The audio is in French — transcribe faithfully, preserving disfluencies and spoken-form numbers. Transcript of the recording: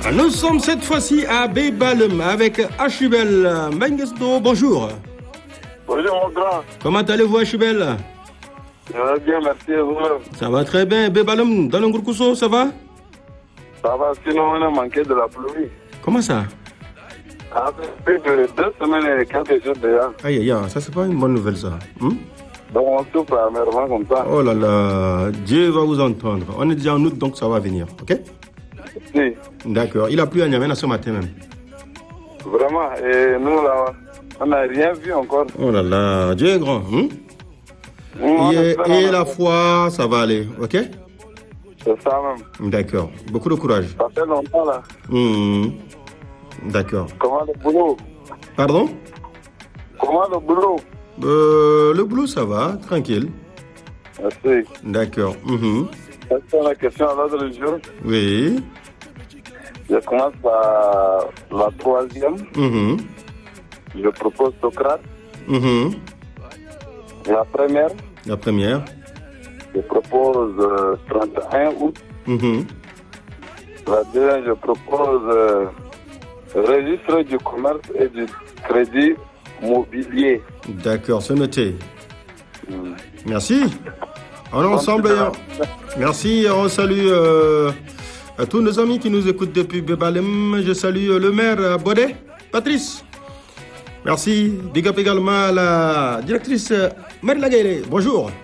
Nous sommes cette fois-ci à Bébalem avec Achubel Mengesto. Bonjour. Bonjour mon grand. Comment allez-vous Achubel? Ça va bien, merci et vous. Ça va très bien. Bébalem, dans le Ngourkousso, ça va? Ça va, sinon on a manqué de la pluie. Comment ça? Ça fait plus de deux semaines et quelques jours déjà. Aïe aïe aïe, ça c'est pas une bonne nouvelle ça. Hmm? Donc on souffre amèrement comme ça. Oh là là, Dieu va vous entendre. On est déjà en août donc ça va venir, ok? Si. D'accord, il a plu à Niamey ce matin même. Vraiment, et nous là, on n'a rien vu encore. Oh là là, Dieu est grand. Hmm? Nous, Et, et la foi, ça va aller, ok? C'est ça même. D'accord, beaucoup de courage. Ça fait longtemps là. Hmm. D'accord. Comment le boulot? Pardon? Comment le boulot? euh, Le boulot, ça va, tranquille. Merci. D'accord. Mhm. Est-ce qu'on a une question à l'ordre du jour? Oui. Je commence par la troisième. Mhm. Je propose Socrate. Mhm. La première, La première. je propose euh, trente et un août. Mhm. La deuxième, je propose euh, registre du commerce et du crédit mobilier. D'accord, c'est noté. Mm. Merci. On est ensemble. Merci. On salue euh, à tous nos amis qui nous écoutent depuis Bébalem. Je salue euh, le maire euh, Baudet, Patrice. Merci. Big up également à la directrice euh, Marie Laguerre. Bonjour.